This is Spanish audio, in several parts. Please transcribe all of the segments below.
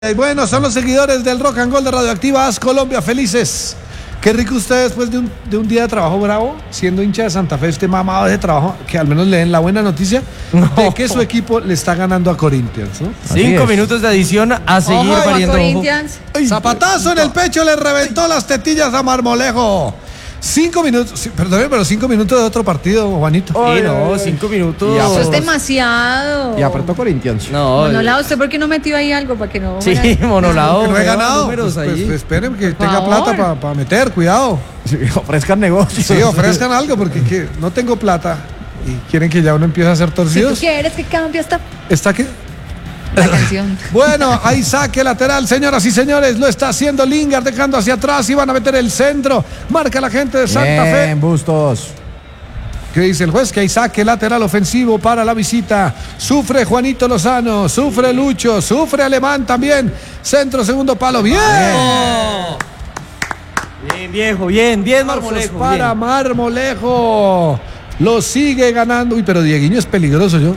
Bueno, son los seguidores del Rock and Gold de Radioactiva Haz Colombia felices. Qué rico usted después de un día de trabajo bravo, siendo hincha de Santa Fe, este mamado de trabajo, que al menos le den la buena noticia de que su equipo le está ganando a Corinthians, ¿no? 5 minutos de adición a seguir pariendo. Zapatazo en el pecho le reventó las tetillas a Marmolejo. 5 minutos, sí, perdón, pero 5 minutos de otro partido, Juanito. Sí, no, 5 minutos. Eso es demasiado. Y apretó Corinthians. No, Monolado, ¿usted por qué no metió ahí algo para que no? Sí, Monolado. No he ganado. Números Pues ahí. esperen que tenga favor. plata para meter, cuidado. Sí, ofrezcan negocios. Sí, ofrezcan algo porque no tengo plata y quieren que ya uno empiece a hacer Si tú torcidos. quieres que cambie esta ¿Está qué? la canción. Bueno, hay saque lateral, señoras y señores. Lo está haciendo Lingard, dejando hacia atrás y van a meter el centro. Marca la gente de Santa Fe. Bien, Bustos. ¿Qué dice el juez? Que hay saque lateral ofensivo para la visita. Sufre Juanito Lozano, sufre Lucho, sufre Alemán también. Centro, segundo palo. ¡Bien! Bien, viejo, bien Marmolejo Marmolejo. para Bien. Marmolejo. Lo sigue ganando. Uy, pero Dieguiño es peligroso, yo.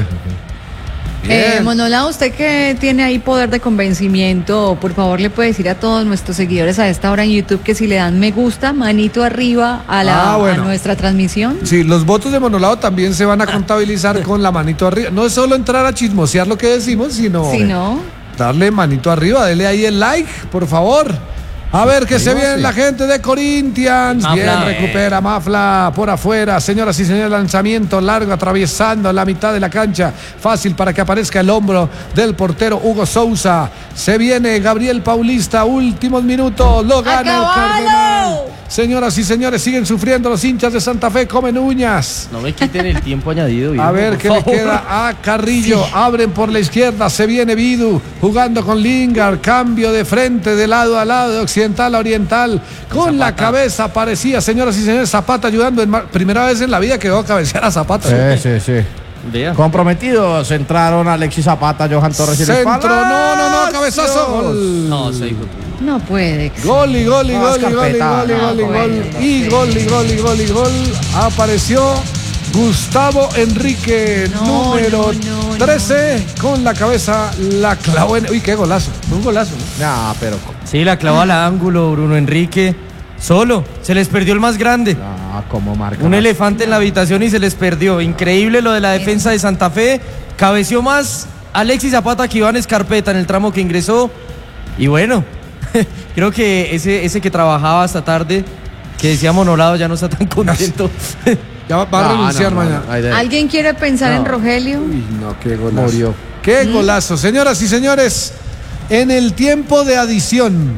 Bien. Monolado, usted que tiene ahí poder de convencimiento, por favor le puede decir a todos nuestros seguidores a esta hora en YouTube que si le dan me gusta, manito arriba a Bueno. a nuestra transmisión. Sí, los votos de Monolado también se van a contabilizar con la manito arriba. No es solo entrar a chismosear lo que decimos, sino Si no, darle manito arriba, dele ahí el like, por favor. A ver que se viene la gente de Corinthians. Mafla. Bien, recupera Mafla por afuera. Señoras y señores, lanzamiento largo atravesando la mitad de la cancha. Fácil para que aparezca el hombro del portero Hugo Sousa. Se viene Gabriel Paulista, últimos minutos. Lo gana el ¡Acabalo! Cardenal. Señoras y señores, siguen sufriendo los hinchas de Santa Fe. Comen uñas. No me quiten el tiempo añadido. A viejo, ver por qué le favor. queda a Carrillo. Abren por la izquierda. Se viene Vidu jugando con Lingard. Cambio de frente de lado a lado, de occidental a oriental. Con la cabeza parecía, señoras y señores, Zapata ayudando. Primera vez en la vida que veo cabecear a Zapata. Sí. Vea. Comprometidos. Entraron Alexis Zapata, Johan Torres y la Centro, espalda. no, cabezazo. Gol. No, soy hijo. no puede. Gol y gol y No, gol es y gol y carpeta. gol y gol y No, gol bueno, y no gol sé. y gol y gol y gol. Apareció Gustavo Enrique, No, número no, no, 13, con la cabeza la clavó en... Uy, qué golazo, fue un golazo, ¿no? Nah, pero. Sí, la clavó al ángulo, Bruno Enrique. Solo, se les perdió el más grande. Nah, como marca. Un elefante en la habitación y se les perdió. Increíble lo de la defensa de Santa Fe. Cabeció más Alexis Zapata que Iván Escarpeta en el tramo que ingresó. Y bueno, creo que ese que trabajaba hasta tarde, que decía Monolado, ya no está tan contento. Ya va a renunciar mañana. ¿Alguien quiere pensar en Rogelio? Uy, no, qué golazo. Murió. Qué golazo. Señoras y señores, en el tiempo de adición,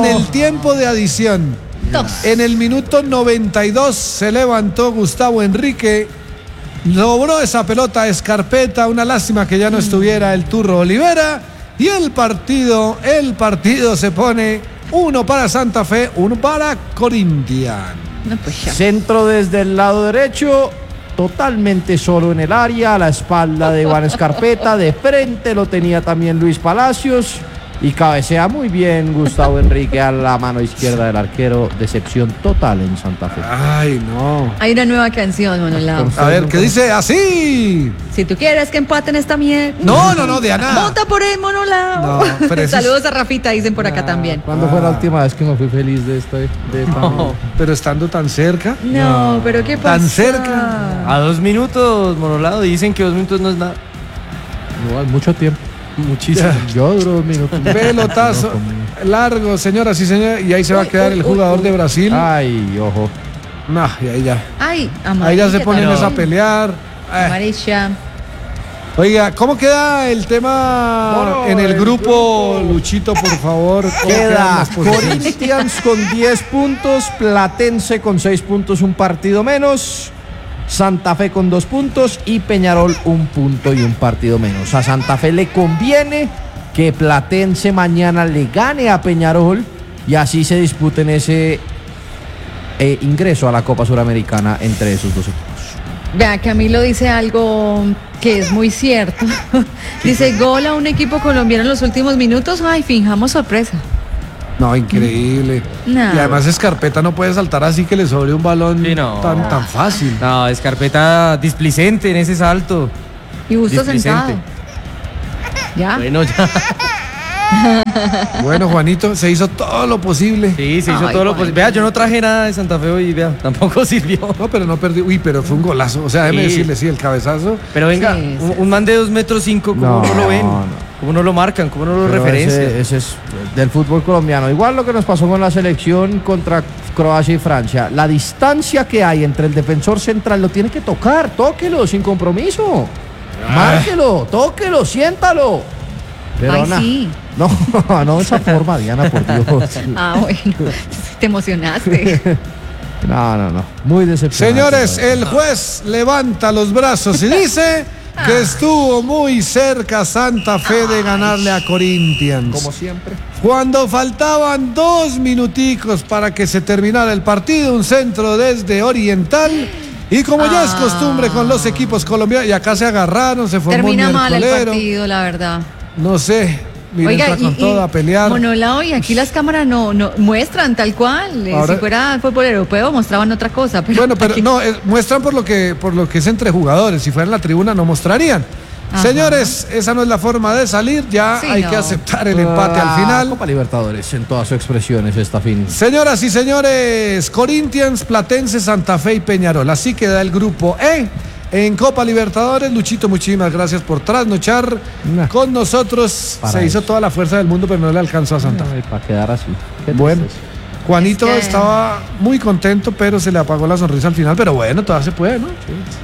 en el minuto 92 se levantó Gustavo Enrique, logró esa pelota a Escarpeta, una lástima que ya no estuviera el Turro Olivera, y el partido se pone 1 para Santa Fe, 1 para Corinthians. No, pues ya. Centro desde el lado derecho, totalmente solo en el área, a la espalda de Iván Escarpeta, de frente lo tenía también Luis Palacios y cabecea muy bien Gustavo Enrique a la mano izquierda del arquero. Decepción total en Santa Fe. Ay, no. Hay una nueva canción, Monolado. A ver, ¿qué dice? Así. Si tú quieres que empaten esta mierda. No, Diana. Vota por el Monolado. No, pero eso es- Saludos a Rafita, dicen por acá también. ¿Cuándo fue la última vez que me fui feliz de esta? No, Pero estando tan cerca. No, pero ¿qué pasa? Tan cerca. a 2 minutos, Monolado. Dicen que 2 minutos no es nada. No, hay mucho tiempo. Muchísimo. Yo duro 2 minutos. Pelotazo largo, señoras y señores, y ahí se va a quedar el jugador de Brasil. Ay, ojo. No, y ahí ya. Ay, Ahí amarilla ya se ponen también. a pelear. Amarilla. Oiga, ¿cómo queda el tema Bueno, en el el grupo? grupo. Luchito, por favor. ¿Cómo quedan Queda las posiciones? Corinthians con 10 puntos, Platense con 6 puntos, un partido menos, Santa Fe con 2 puntos y Peñarol 1 punto y un partido menos. A Santa Fe le conviene que Platense mañana le gane a Peñarol y así se disputen ese ingreso a la Copa Suramericana entre esos dos equipos. Vea, Camilo dice algo que es muy cierto. Dice, gol a un equipo colombiano en los últimos minutos. Ay, finjamos sorpresa. No, increíble. No. Y además Escarpeta no puede saltar así que le sobre un balón Sí, no. tan fácil. No, Escarpeta displicente en ese salto. Y Busto Displicente. sentado. ¿Ya? Bueno, ya. Bueno, Juanito, se hizo todo lo posible. Sí, se hizo Ay, todo lo Juan. posible. Vea, yo no traje nada de Santa Fe hoy, vea, tampoco sirvió. No, pero no perdió. Uy, pero fue un golazo. O sea, déjeme Sí. decirle, sí, el cabezazo. Pero venga, Sí, un man de 2,5 m, ¿cómo no lo ven? no. ¿Cómo no lo marcan? ¿Cómo no lo Pero referencian? ese es del fútbol colombiano. Igual lo que nos pasó con la selección contra Croacia y Francia. La distancia que hay entre el defensor central lo tiene que tocar. Tóquelo sin compromiso. Márquelo, tóquelo, siéntalo. Pero Ay, Ana, sí. no de esa forma, Diana, por Dios. Ah, bueno, te emocionaste. No. Muy decepcionante. Señores, el juez levanta los brazos y dice que estuvo muy cerca Santa Fe de ganarle a Corinthians. Como siempre. Cuando faltaban 2 minuticos para que se terminara el partido, un centro desde Oriental. Y como ya es costumbre con los equipos colombianos, y acá se agarraron, se formó Termina un mal el miércolero. partido, la verdad. No sé, mira, entra con todo a pelear. Monolao, y aquí las cámaras no muestran tal cual. Ahora- Si fuera fútbol europeo mostraban otra cosa. Pero Bueno, pero aquí- no, muestran por lo que es entre jugadores. Si fuera en la tribuna no mostrarían. Ajá. Señores, esa no es la forma de salir. Ya Sí, hay no. que aceptar el empate al final. Copa Libertadores en todas sus expresiones esta fin. Señoras y señores, Corinthians, Platense, Santa Fe y Peñarol. Así queda el grupo E en Copa Libertadores. Luchito, muchísimas gracias por trasnochar Nah. con nosotros. Para Se hizo eso. toda la fuerza del mundo, pero no le alcanzó a Santa Fe. Ay, para quedar así. Qué Bueno, tristeza. Juanito Es que- estaba muy contento, pero se le apagó la sonrisa al final. Pero bueno, todavía se puede, ¿no?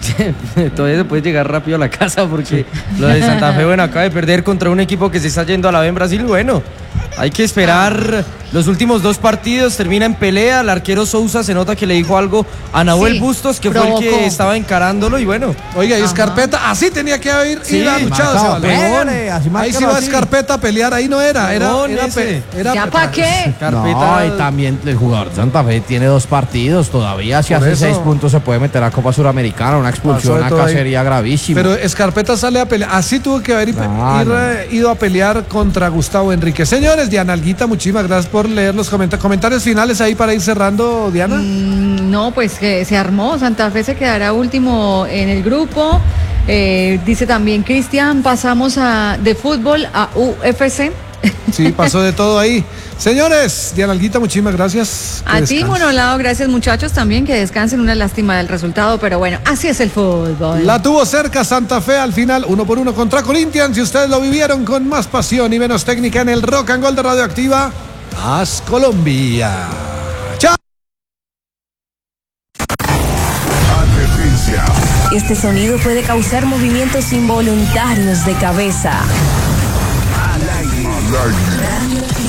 Todavía se puede llegar rápido a la casa porque lo de Santa Fe, bueno, acaba de perder contra un equipo que se está yendo a la B en Brasil. Bueno, hay que esperar los últimos 2 partidos, termina en pelea. El arquero Sousa se nota que le dijo algo a Nahuel Sí, Bustos, que fue provocó. el que estaba encarándolo y bueno. Oiga, y Escarpeta, así tenía que haber Sí, ir a luchado ese marcado, balón. pégale, así Ahí sí márcalo va así. Escarpeta a pelear, ahí no era. Era ese. ¿Ya para qué? No, y también el jugador de Santa Fe tiene 2 partidos. Todavía si Por hace eso. 6 puntos se puede meter a Copa Suramericana. Una expulsión Pasó de todo acá ahí. sería gravísima. Pero Escarpeta sale a pelear. Así tuvo que haber No. ido a pelear contra Gustavo Enrique. Señores, Diana Alguita, muchísimas gracias por leer los comentarios finales ahí para ir cerrando, Diana. No, pues que se armó. Santa Fe se quedará último en el grupo. Dice también Cristian, pasamos de fútbol a UFC. Sí, pasó de todo ahí. Señores, Diana Alguita, muchísimas gracias. Que A ti, descanses. Monolao, gracias muchachos también, que descansen. Una lástima del resultado, pero bueno, así es el fútbol. La tuvo cerca Santa Fe al final, 1-1 contra Corinthians. Y ustedes lo vivieron con más pasión y menos técnica en el Rock and Gold de Radioactiva. ¡Haz Colombia! ¡Chao! Advertencia. Este sonido puede causar movimientos involuntarios de cabeza. Al aire.